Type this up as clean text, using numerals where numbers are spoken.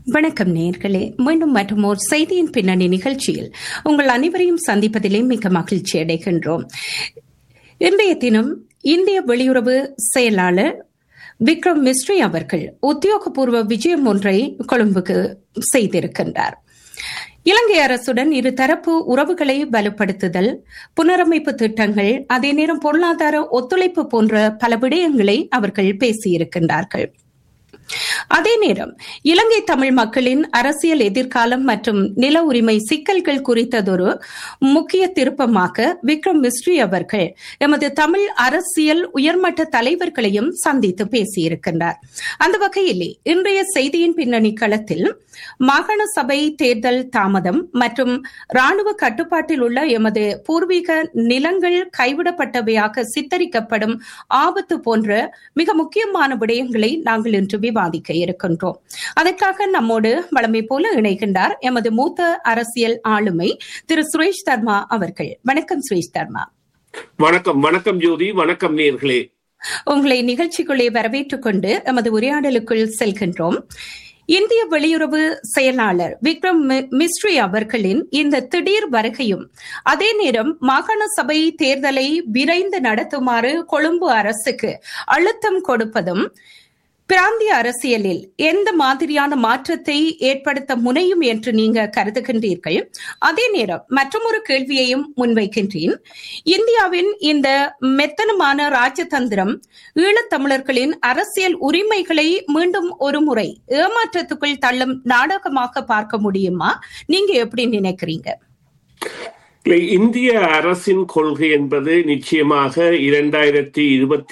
வணக்கம் நேயர்களே, மீண்டும் மற்றும் ஒரு செய்தியின் பின்னணி நிகழ்ச்சியில் உங்கள் அனைவரையும் சந்திப்பதிலே மிக மகிழ்ச்சி அடைகின்றோம். இன்றைய தினம் இந்திய வெளியுறவு செயலாளர் விக்ரம் மிஸ்ரி அவர்கள் உத்தியோகபூர்வ விஜயம் ஒன்றை கொழும்புக்கு செய்திருக்கின்றார். இலங்கை அரசுடன் இருதரப்பு உறவுகளை வலுப்படுத்துதல், புனரமைப்பு திட்டங்கள், அதே நேரம் பொருளாதார ஒத்துழைப்பு போன்ற பல விடயங்களை அவர்கள் பேசியிருக்கின்றார்கள். அதே நேரம் இலங்கை தமிழ் மக்களின் அரசியல் எதிர்காலம் மற்றும் நில உரிமை சிக்கல்கள் குறித்ததொரு முக்கிய திருப்பமாக விக்ரம் மிஸ்ரி அவர்கள் எமது தமிழ் அரசியல் உயர்மட்ட தலைவர்களையும் சந்தித்து பேசியிருக்கின்றார். அந்த வகையில் இன்றைய செய்தியின் பின்னணி களத்தில் மாகாண சபை தேர்தல் தாமதம் மற்றும் ராணுவ கட்டுப்பாட்டில் உள்ள எமது பூர்வீக நிலங்கள் கைவிடப்பட்டவையாக சித்தரிக்கப்படும் ஆபத்து போன்ற மிக முக்கியமான விடயங்களை நாங்கள் இன்று விவாதிக்க இருக்கின்றோம். அதற்காக நம்மோடு வழமை போல இணைகின்றார் எமது மூத்த அரசியல் ஆளுமை திரு சுரேஷ் தர்மா அவர்கள். வணக்கம் சுரேஷ் தர்மா. வணக்கம் ஜோதி. வணக்கம் நேயர்களே. உங்களை நிகழ்ச்சிக்குள்ளே வரவேற்றுக் கொண்டு எமது உரையாடலுக்குள் செல்கின்றோம். இந்திய வெளியுறவு செயலாளர் விக்ரம் மிஸ்ரி அவர்களின் இந்த திடீர் வருகையும், அதே நேரம் மாகாண சபை தேர்தலை விரைந்து நடத்துமாறு கொழும்பு அரசுக்கு அழுத்தம் கொடுப்பதும் பிராந்திய அரசியலில் எந்த மாதிரியான மாற்றத்தை ஏற்படுத்த முனையும் என்று நீங்க கருதுகின்றீர்கள்? அதே நேரம் மற்றொரு கேள்வியையும் முன்வைக்கின்றேன். இந்தியாவின் இந்த மெத்தனமான ராஜதந்திரம் ஈழத்தமிழர்களின் அரசியல் உரிமைகளை மீண்டும் ஒரு முறை ஏமாற்றத்துக்குள் தள்ளும் நாடகமாக பார்க்க முடியுமா? நீங்க எப்படி நினைக்கிறீங்க? இந்திய அரசின் கொள்கை என்பது நிச்சயமாக 2020